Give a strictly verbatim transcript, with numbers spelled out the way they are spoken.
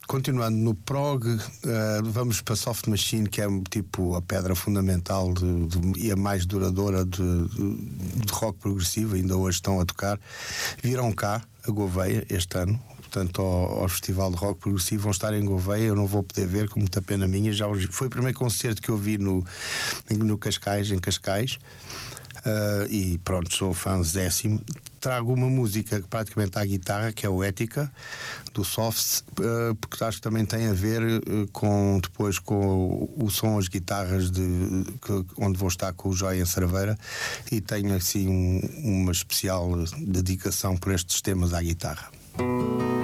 continuando no prog, uh, vamos para Soft Machine, que é tipo a pedra fundamental de, de, e a mais duradoura de, de, de rock progressivo. Ainda hoje estão a tocar. Viram cá a Gouveia este ano, portanto ao, ao Festival de Rock Progressivo. Vão estar em Gouveia. Eu não vou poder ver, com muita pena minha. Já os, foi o primeiro concerto que eu vi no, no Cascais, em Cascais. Uh, e pronto, sou fã décimo. Trago uma música praticamente à guitarra, que é o Ética, do Softs, uh, porque acho que também tem a ver uh, com depois com o, o som, as guitarras de, que, onde vou estar com o Joy em Cerveira, e tenho assim um, uma especial dedicação por estes temas à guitarra.